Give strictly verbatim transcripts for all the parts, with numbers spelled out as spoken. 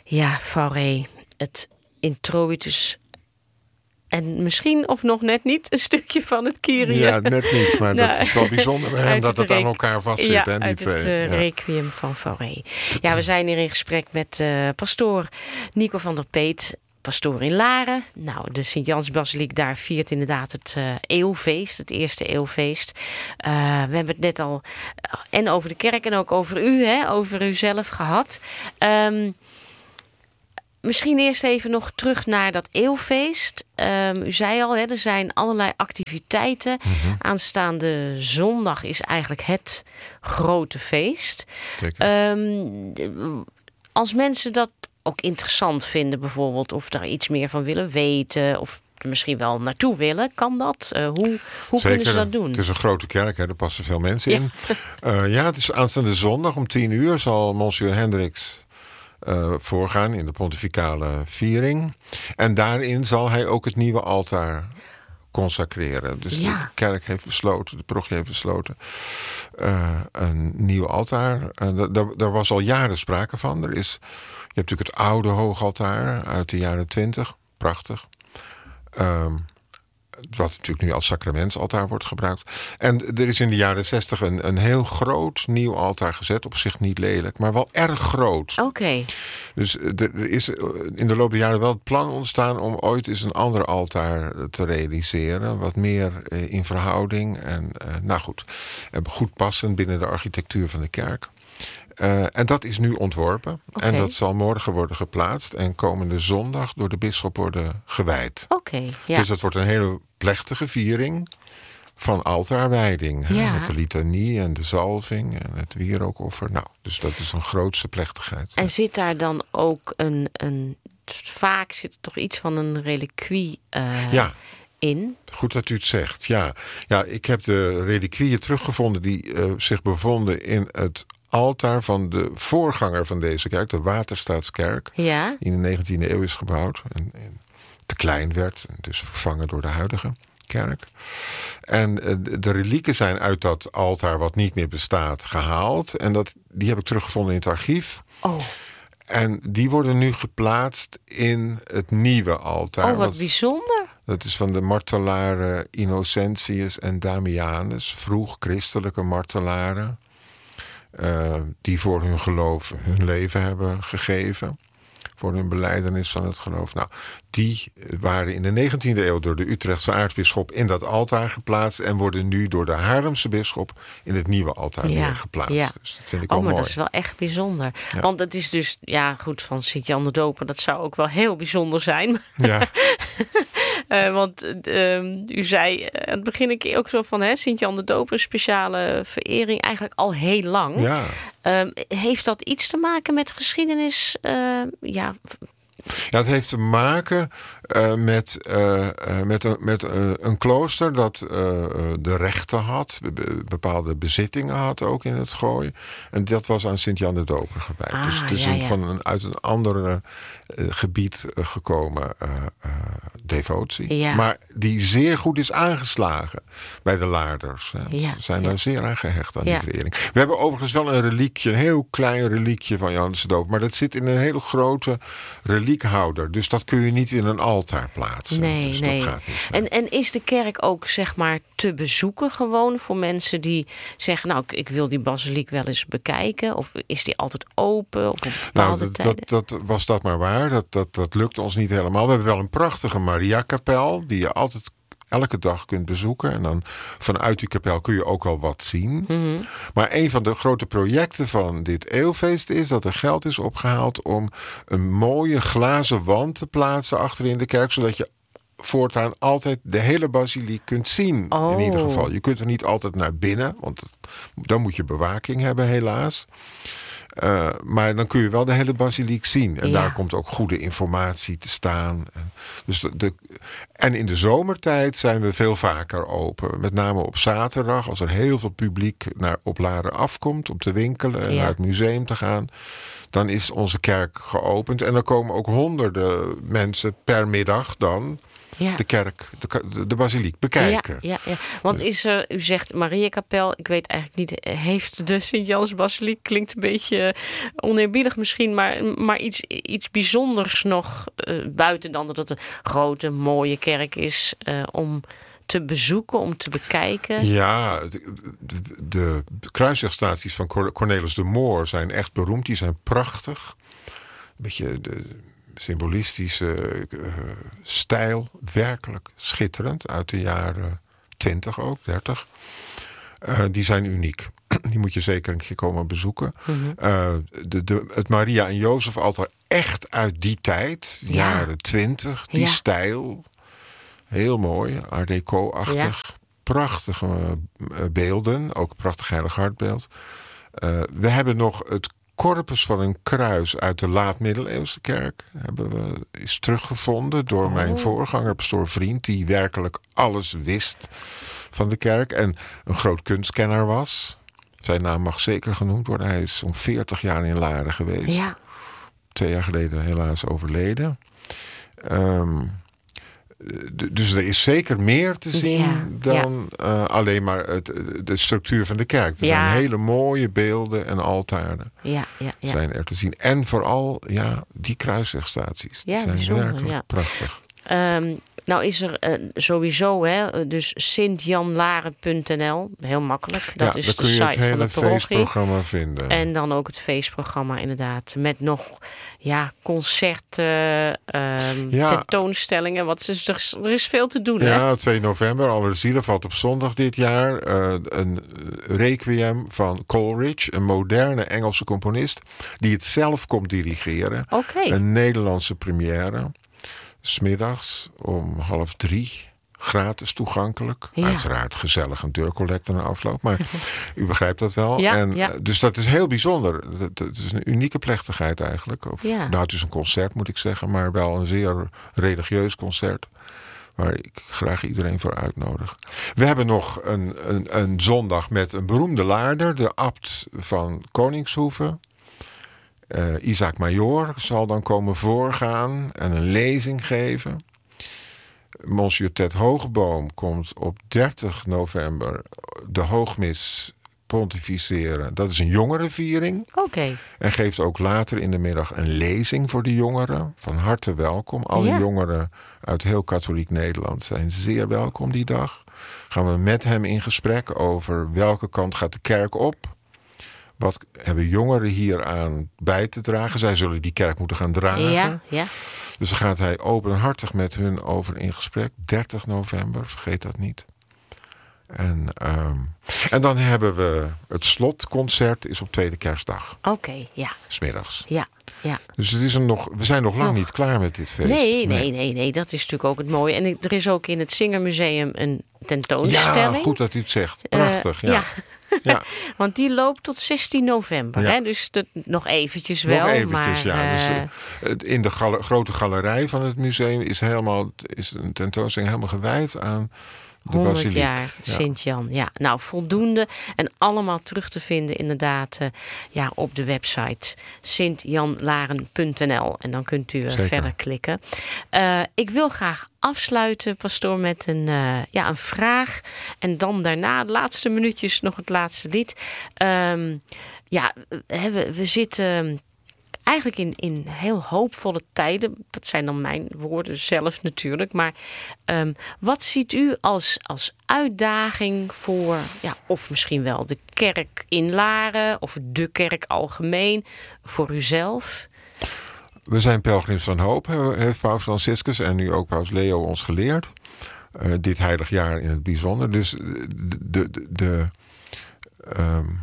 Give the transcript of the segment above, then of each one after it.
Ja, Fauré, het introitus. En misschien, of nog net niet, een stukje van het Kyrie. Ja, net niet, maar nou, dat is wel bijzonder bij hem dat het aan re- elkaar vastzit. Ja, hè, die uit twee. het uh, ja. Requiem van Fauré. Ja, we zijn hier in gesprek met uh, pastoor Nico van der Peet, pastoor in Laren. Nou, de Sint-Jans-basiliek daar viert inderdaad het uh, eeuwfeest, het eerste eeuwfeest. Uh, we hebben het net al uh, en over de kerk en ook over u, hè, over u zelf gehad. Um, Misschien eerst even nog terug naar dat eeuwfeest. Um, u zei al, hè, er zijn allerlei activiteiten. Mm-hmm. Aanstaande zondag is eigenlijk het grote feest. Um, als mensen dat ook interessant vinden bijvoorbeeld, of daar iets meer van willen weten, of er misschien wel naartoe willen, kan dat? Uh, hoe hoe kunnen ze dat doen? Het is een grote kerk, hè, er passen veel mensen in. Ja, uh, ja het is aanstaande zondag om tien uur zal Monsieur Hendricks Uh, voorgaan in de pontificale viering. En daarin zal hij ook het nieuwe altaar consacreren. Dus ja. de kerk heeft besloten, de parochie heeft besloten, uh, een nieuw altaar. Uh, daar, daar was al jaren sprake van. Er is, je hebt natuurlijk het oude hoogaltaar uit de jaren twintig. Prachtig. Um, Wat natuurlijk nu als sacramentsaltaar wordt gebruikt. En er is in de jaren zestig een, een heel groot nieuw altaar gezet. Op zich niet lelijk, maar wel erg groot. Oké. Okay. Dus er is in de loop der jaren wel het plan ontstaan om ooit eens een ander altaar te realiseren. Wat meer in verhouding en nou goed, goed passend binnen de architectuur van de kerk. Uh, en dat is nu ontworpen. Okay. En dat zal morgen worden geplaatst. En komende zondag door de bisschop worden gewijd. Okay, ja. Dus dat wordt een hele plechtige viering van altaarwijding. Ja. Met de litanie en de zalving en het wierookoffer. Nou, dus dat is een grootste plechtigheid. En zit daar dan ook een... een vaak zit er toch iets van een reliquie uh, ja. in? Goed dat u het zegt, ja. Ja, ik heb de reliquieën teruggevonden die uh, zich bevonden in het altaar van de voorganger van deze kerk, de Waterstaatskerk, ja. die in de negentiende eeuw is gebouwd en, en te klein werd, en dus vervangen door de huidige kerk. En uh, de relieken zijn uit dat altaar wat niet meer bestaat gehaald en dat, die heb ik teruggevonden in het archief. Oh. En die worden nu geplaatst in het nieuwe altaar. Oh, wat, wat bijzonder. Dat is van de martelaren Innocentius en Damianus, vroeg christelijke martelaren. Uh, die voor hun geloof hun leven hebben gegeven. Voor hun belijdenis van het geloof. Nou, die waren in de negentiende eeuw door de Utrechtse aartsbisschop in dat altaar geplaatst. En worden nu door de Haarlemse bisschop in het nieuwe altaar ja, weer geplaatst. Ja. Dus dat vind ik oh, wel maar mooi. Dat is wel echt bijzonder. Ja. Want het is dus, ja goed, van Sint-Jan de Doper. Dat zou ook wel heel bijzonder zijn. Ja. uh, want uh, u zei uh, aan het begin een keer ook zo van hè, Sint-Jan de Doper, een speciale verering eigenlijk al heel lang. Ja. Uh, heeft dat iets te maken met geschiedenis? Uh, ja... Ja, het heeft te maken uh, met, uh, uh, met, een, met uh, een klooster dat uh, de rechten had, be- bepaalde bezittingen had ook in het Gooi. En dat was aan Sint-Jan de Doper gewijd. Ah, dus het is ja, een, ja. van een, uit een ander uh, gebied uh, gekomen uh, uh, devotie. Ja. Maar die zeer goed is aangeslagen bij de Laarders. Hè. Ja, Ze zijn ja. daar zeer aan gehecht aan ja. die verering. We hebben overigens wel een reliekje, een heel klein reliekje van Johannes de Doper. Maar dat zit in een hele grote reliekhouder. Dus dat kun je niet in een altaar plaatsen. Nee, dus nee. dat gaat niet. En, en is de kerk ook zeg maar te bezoeken gewoon voor mensen die zeggen, nou, ik, ik wil die basiliek wel eens bekijken? Of is die altijd open? Of op bepaalde nou, dat, tijden? dat, dat was dat maar waar. Dat, dat, dat lukt ons niet helemaal. We hebben wel een prachtige Mariakapel die je altijd elke dag kunt bezoeken. En dan vanuit die kapel kun je ook al wat zien. Mm-hmm. Maar een van de grote projecten van dit eeuwfeest is dat er geld is opgehaald om een mooie glazen wand te plaatsen achterin de kerk, zodat je voortaan altijd de hele basiliek kunt zien. Oh. In ieder geval. Je kunt er niet altijd naar binnen, want dan moet je bewaking hebben helaas. Uh, maar dan kun je wel de hele basiliek zien. En ja. daar komt ook goede informatie te staan. En, dus de, de, en in de zomertijd zijn we veel vaker open. Met name op zaterdag, als er heel veel publiek naar op Laren afkomt om te winkelen en ja. naar het museum te gaan. Dan is onze kerk geopend. En dan komen ook honderden mensen per middag dan ja. de kerk, de, de, de basiliek bekijken. Ja, ja, ja. Want is er, u zegt Mariakapel, ik weet eigenlijk niet, heeft de Sint-Jans-basiliek, klinkt een beetje oneerbiedig misschien, maar, maar iets, iets bijzonders nog, uh, buiten dan dat het een grote, mooie kerk is, uh, om te bezoeken, om te bekijken? Ja, de, de, de kruiswegstaties van Cornelis de Moor zijn echt beroemd. Die zijn prachtig. Een beetje de symbolistische uh, stijl. Werkelijk schitterend. Uit de jaren twintig ook, dertig. Uh, die zijn uniek. Die moet je zeker een keer komen bezoeken. Mm-hmm. Uh, de, de, het Maria en Jozef altaar echt uit die tijd. Ja. Jaren twintig. Die ja. stijl. Heel mooi, art deco-achtig. Ja. Prachtige uh, beelden. Ook een prachtig heilig hartbeeld. Uh, we hebben nog het corpus van een kruis uit de laat-middeleeuwse kerk. Hebben we, is teruggevonden door oh. mijn voorganger, pastoor Vriend. Die werkelijk alles wist van de kerk. En een groot kunstkenner was. Zijn naam mag zeker genoemd worden. Hij is zo'n veertig jaar in Laren geweest. Ja. Twee jaar geleden helaas overleden. Um, Dus er is zeker meer te zien ja, dan ja. Uh, alleen maar het, de structuur van de kerk. Er ja. zijn hele mooie beelden en altaren ja, ja, ja. zijn er te zien. En vooral ja, die kruiswegstaties. Ja, die zijn werkelijk ja. prachtig. Um, nou is er uh, sowieso, hè, dus sint jan laren punt n l, heel makkelijk. Dat ja, is dan de kun je site het hele van de feestprogramma vinden. En dan ook het feestprogramma inderdaad. Met nog ja, concerten, um, ja. tentoonstellingen. Wat is, er, er is veel te doen. Ja, hè? twee november, Allerzielen valt op zondag dit jaar. Uh, een requiem van Coleridge, een moderne Engelse componist, die het zelf komt dirigeren. Okay. Een Nederlandse première. 's Middags om half drie. Gratis toegankelijk. Ja. Uiteraard gezellig een deurcollecte na afloop. Maar u begrijpt dat wel. Ja, en, ja. Dus dat is heel bijzonder. Het, het is een unieke plechtigheid eigenlijk. Of, ja. Nou, het is een concert moet ik zeggen. Maar wel een zeer religieus concert. Waar ik graag iedereen voor uitnodig. We hebben nog een, een, een zondag met een beroemde laarder. De abt van Koningshoeve. Uh, Isaac Major zal dan komen voorgaan en een lezing geven. Monsieur Ted Hogeboom komt op dertig november de hoogmis pontificeren. Dat is een jongerenviering. Okay. En geeft ook later in de middag een lezing voor de jongeren. Van harte welkom. Alle ja. jongeren uit heel katholiek Nederland zijn zeer welkom die dag. Gaan we met hem in gesprek over welke kant gaat de kerk op. Wat hebben jongeren hier aan bij te dragen? Zij zullen die kerk moeten gaan dragen. Ja, ja. Dus dan gaat hij openhartig met hun over in gesprek. dertig november, vergeet dat niet. En, um, en dan hebben we het slotconcert is op tweede kerstdag. Oké, okay, ja. 's Middags. Ja, ja. Dus het is een nog, we zijn nog lang nog. niet klaar met dit feest. Nee, nee, nee, nee, dat is natuurlijk ook het mooie. En er is ook in het Singermuseum een tentoonstelling. Ja, goed dat u het zegt. Prachtig, uh, ja. ja. Ja. Want die loopt tot zestien november. Ja. Hè? Dus de, nog eventjes wel. Nog eventjes, maar, ja. Uh... Dus, uh, in de gal- grote galerij van het museum is, helemaal, is een tentoonstelling helemaal gewijd aan de honderd basiliek. jaar ja. Sint-Jan. Ja, nou voldoende. En allemaal terug te vinden inderdaad uh, ja, op de website sint jan laren punt n l. En dan kunt u uh, verder klikken. Uh, ik wil graag afsluiten, pastoor, met een, uh, ja, een vraag. En dan daarna, de laatste minuutjes, nog het laatste lied. Um, ja, we, we zitten eigenlijk in, in heel hoopvolle tijden. Dat zijn dan mijn woorden zelf natuurlijk. Maar um, wat ziet u als, als uitdaging voor, ja, of misschien wel de kerk in Laren, of de kerk algemeen, voor uzelf? We zijn pelgrims van hoop, heeft Paus Franciscus en nu ook Paus Leo ons geleerd. Uh, dit heilig jaar in het bijzonder. Dus de, de, de, de, um,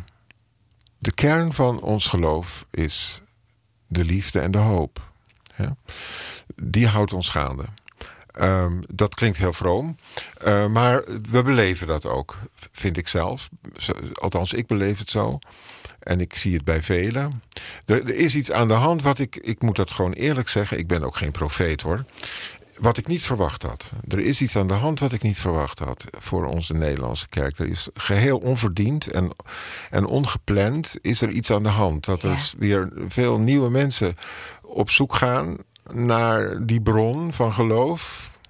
de kern van ons geloof is de liefde en de hoop. Ja? Die houdt ons gaande. Um, dat klinkt heel vroom. Uh, maar we beleven dat ook, vind ik zelf. Althans, ik beleef het zo. En ik zie het bij velen. Er, er is iets aan de hand wat ik... Ik moet dat gewoon eerlijk zeggen. Ik ben ook geen profeet hoor. Wat ik niet verwacht had. Er is iets aan de hand wat ik niet verwacht had voor onze Nederlandse kerk. Er is geheel onverdiend en, en ongepland is er iets aan de hand. Dat er ja. weer veel nieuwe mensen op zoek gaan naar die bron van geloof.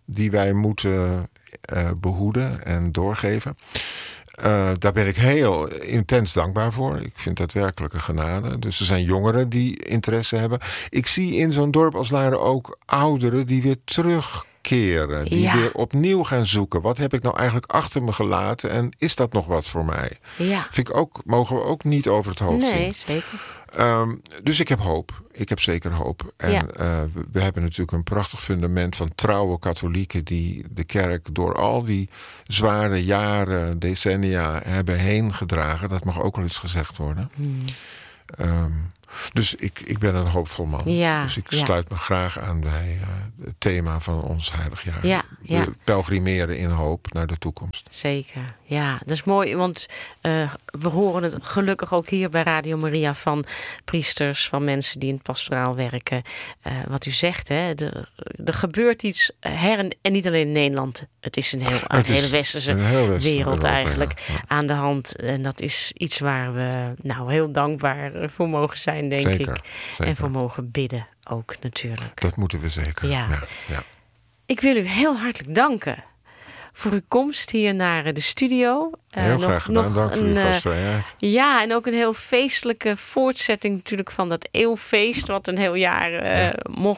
die wij moeten uh, behoeden en doorgeven. Uh, daar ben ik heel intens dankbaar voor. Ik vind dat werkelijk een genade. Dus er zijn jongeren die interesse hebben. Ik zie in zo'n dorp als Laren ook ouderen die weer terugkeren. Die ja. weer opnieuw gaan zoeken. Wat heb ik nou eigenlijk achter me gelaten? En is dat nog wat voor mij? Ja. Vind ik ook, mogen we ook niet over het hoofd zien. Nee, zeker. Um, dus ik heb hoop. Ik heb zeker hoop. En ja. uh, we, we hebben natuurlijk een prachtig fundament van trouwe katholieken die de kerk door al die zware jaren, decennia hebben heen gedragen. Dat mag ook wel eens gezegd worden. Hmm. Um, dus ik, ik ben een hoopvol man. Ja, dus ik ja. sluit me graag aan bij uh, het thema van ons heilig jaar. Ja, ja. We pelgrimeren in hoop naar de toekomst. Zeker, ja. Dat is mooi, want uh, we horen het gelukkig ook hier bij Radio Maria van priesters, van mensen die in het pastoraal werken. Uh, wat u zegt, hè, er, er gebeurt iets her en, en niet alleen in Nederland. Het is een heel, het een hele westerse een heel westerse wereld Europa, eigenlijk ja. Ja. aan de hand. En dat is iets waar we nou heel dankbaar voor mogen zijn, denk zeker, ik. Zeker. En voor mogen bidden ook natuurlijk. Dat moeten we zeker. Ja. Ja, ja. Ik wil u heel hartelijk danken voor uw komst hier naar de studio. Heel uh, nog, graag gedaan. nog Dank een, voor uw uh, gastvrijheid. Ja, en ook een heel feestelijke voortzetting natuurlijk van dat eeuwfeest, wat een heel jaar uh, ja. mocht